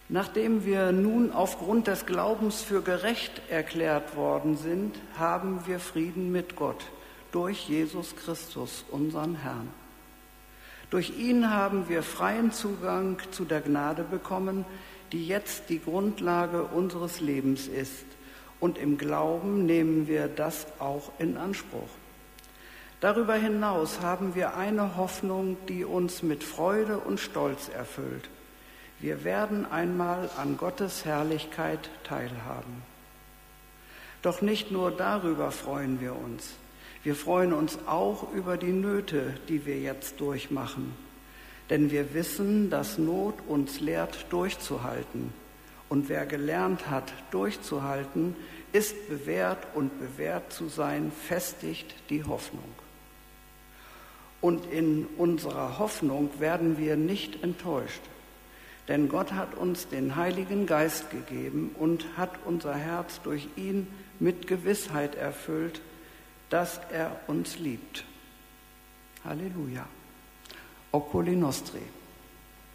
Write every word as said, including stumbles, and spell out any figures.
Nachdem wir nun aufgrund des Glaubens für gerecht erklärt worden sind, haben wir Frieden mit Gott durch Jesus Christus, unseren Herrn. Durch ihn haben wir freien Zugang zu der Gnade bekommen, die jetzt die Grundlage unseres Lebens ist. Und im Glauben nehmen wir das auch in Anspruch. Darüber hinaus haben wir eine Hoffnung, die uns mit Freude und Stolz erfüllt. Wir werden einmal an Gottes Herrlichkeit teilhaben. Doch nicht nur darüber freuen wir uns. Wir freuen uns auch über die Nöte, die wir jetzt durchmachen. Denn wir wissen, dass Not uns lehrt, durchzuhalten. Und wer gelernt hat, durchzuhalten, ist bewährt und bewährt zu sein, festigt die Hoffnung. Und in unserer Hoffnung werden wir nicht enttäuscht. Denn Gott hat uns den Heiligen Geist gegeben und hat unser Herz durch ihn mit Gewissheit erfüllt, dass er uns liebt. Halleluja. Oculi Nostri.